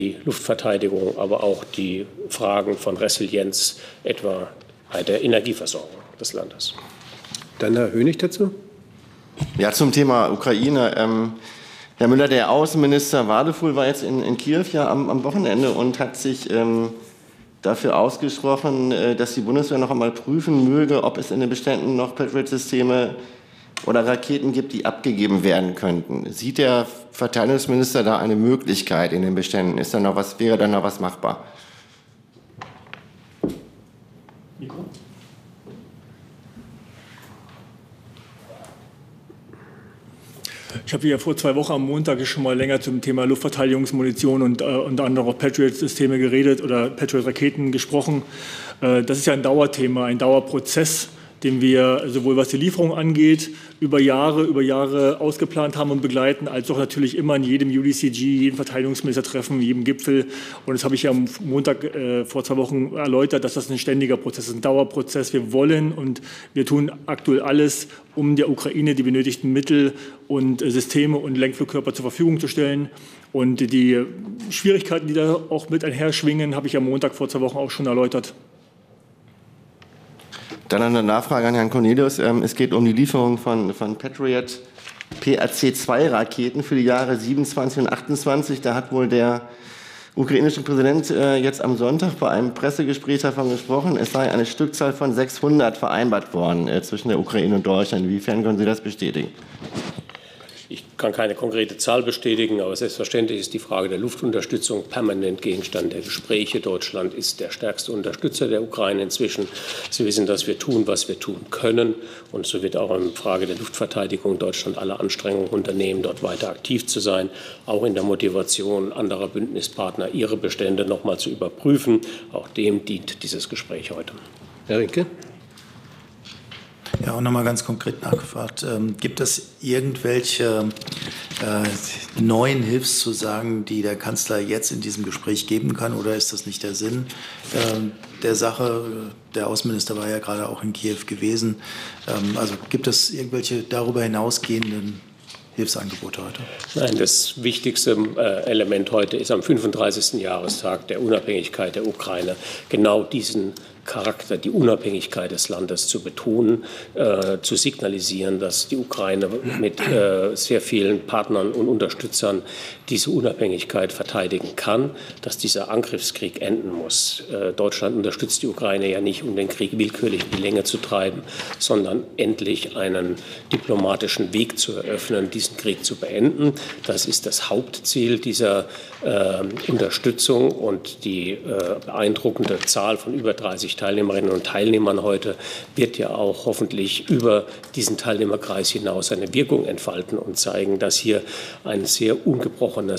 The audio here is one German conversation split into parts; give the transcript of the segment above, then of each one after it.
die Luftverteidigung, aber auch die Fragen von Resilienz, etwa bei der Energieversorgung des Landes. Dann Herr Hönig dazu. Ja, zum Thema Ukraine. Herr Müller, der Außenminister Wadefuhl war jetzt in Kiew ja am Wochenende und hat sich dafür ausgesprochen, dass die Bundeswehr noch einmal prüfen möge, ob es in den Beständen noch Patriot-Systeme oder Raketen gibt, die abgegeben werden könnten. Sieht der Verteidigungsminister da eine Möglichkeit in den Beständen? Wäre da noch was machbar? Mikro. Ich habe ja vor 2 Wochen am Montag schon mal länger zum Thema Luftverteidigungsmunition und unter anderem auch Patriot-Systeme geredet oder Patriot-Raketen gesprochen. Das ist ja ein Dauerthema, ein Dauerprozess, den wir sowohl was die Lieferung angeht, über Jahre ausgeplant haben und begleiten, als auch natürlich immer in jedem UDCG, jedem Verteidigungsministertreffen, jedem Gipfel. Und das habe ich ja am Montag vor 2 Wochen erläutert, dass das ein ständiger Prozess ist, ein Dauerprozess. Wir wollen und wir tun aktuell alles, um der Ukraine die benötigten Mittel und Systeme und Lenkflugkörper zur Verfügung zu stellen. Und die Schwierigkeiten, die da auch mit einherschwingen, habe ich am Montag vor 2 Wochen auch schon erläutert. Dann eine Nachfrage an Herrn Cornelius. Es geht um die Lieferung von Patriot PAC-2-Raketen für die Jahre 27 und 28. Da hat wohl der ukrainische Präsident jetzt am Sonntag bei einem Pressegespräch davon gesprochen, es sei eine Stückzahl von 600 vereinbart worden zwischen der Ukraine und Deutschland. Inwiefern können Sie das bestätigen? Ich kann keine konkrete Zahl bestätigen, aber selbstverständlich ist die Frage der Luftunterstützung permanent Gegenstand der Gespräche. Deutschland ist der stärkste Unterstützer der Ukraine inzwischen. Sie wissen, dass wir tun, was wir tun können. Und so wird auch in Frage der Luftverteidigung Deutschland alle Anstrengungen unternehmen, dort weiter aktiv zu sein, auch in der Motivation anderer Bündnispartner, ihre Bestände noch mal zu überprüfen. Auch dem dient dieses Gespräch heute. Herr Rinke. Ja, und nochmal ganz konkret nachgefragt. Gibt es irgendwelche neuen Hilfszusagen, die der Kanzler jetzt in diesem Gespräch geben kann, oder ist das nicht der Sinn der Sache? Der Außenminister war ja gerade auch in Kiew gewesen. Also gibt es irgendwelche darüber hinausgehenden Hilfsangebote heute? Nein, das wichtigste Element heute ist am 35. Jahrestag der Unabhängigkeit der Ukraine genau diesen Charakter, die Unabhängigkeit des Landes zu betonen, zu signalisieren, dass die Ukraine mit sehr vielen Partnern und Unterstützern diese Unabhängigkeit verteidigen kann, dass dieser Angriffskrieg enden muss. Deutschland unterstützt die Ukraine ja nicht, um den Krieg willkürlich in die Länge zu treiben, sondern endlich einen diplomatischen Weg zu eröffnen, diesen Krieg zu beenden. Das ist das Hauptziel dieser Unterstützung, und die beeindruckende Zahl von über 30 Teilnehmerinnen und Teilnehmern heute wird ja auch hoffentlich über diesen Teilnehmerkreis hinaus eine Wirkung entfalten und zeigen, dass hier eine sehr ungebrochene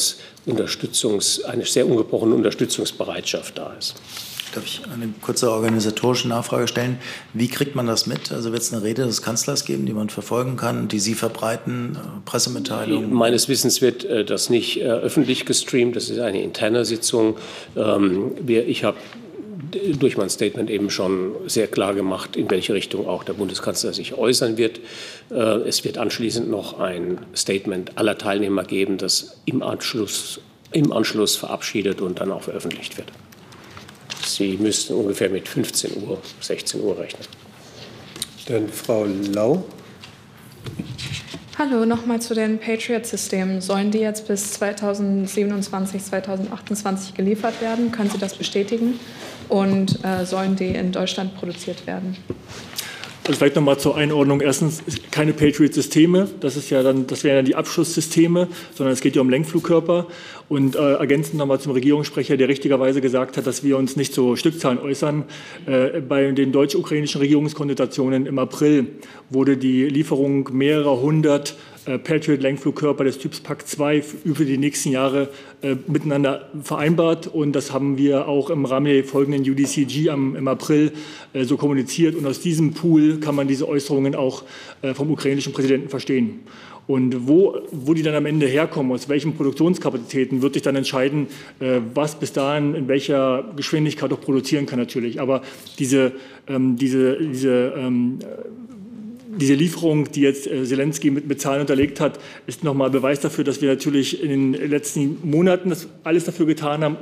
Unterstützungsbereitschaft da ist. Darf ich eine kurze organisatorische Nachfrage stellen? Wie kriegt man das mit? Also wird es eine Rede des Kanzlers geben, die man verfolgen kann, die Sie verbreiten, Pressemitteilungen? Meines Wissens wird das nicht öffentlich gestreamt. Das ist eine interne Sitzung. Ich habe durch mein Statement eben schon sehr klar gemacht, in welche Richtung auch der Bundeskanzler sich äußern wird. Es wird anschließend noch ein Statement aller Teilnehmer geben, das im Anschluss verabschiedet und dann auch veröffentlicht wird. Sie müssten ungefähr mit 15 Uhr, 16 Uhr rechnen. Dann Frau Lau. Hallo, nochmal zu den Patriot-Systemen. Sollen die jetzt bis 2027, 2028 geliefert werden? Können Sie das bestätigen? Und sollen die in Deutschland produziert werden? Also vielleicht nochmal zur Einordnung. Erstens keine Patriot-Systeme, das wären dann die Abschusssysteme, sondern es geht ja um Lenkflugkörper. Und ergänzend nochmal zum Regierungssprecher, der richtigerweise gesagt hat, dass wir uns nicht zu Stückzahlen äußern. Bei den deutsch-ukrainischen Regierungskonsultationen im April wurde die Lieferung mehrerer hundert Patriot-Lenkflugkörper des Typs PAC-2 für die nächsten Jahre miteinander vereinbart. Und das haben wir auch im Rahmen der folgenden UDCG im April so kommuniziert. Und aus diesem Pool kann man diese Äußerungen auch vom ukrainischen Präsidenten verstehen. Und wo die dann am Ende herkommen, aus welchen Produktionskapazitäten, wird sich dann entscheiden, was bis dahin in welcher Geschwindigkeit auch produzieren kann natürlich. Aber diese Lieferung, die jetzt Zelensky mit Zahlen unterlegt hat, ist nochmal Beweis dafür, dass wir natürlich in den letzten Monaten alles dafür getan haben,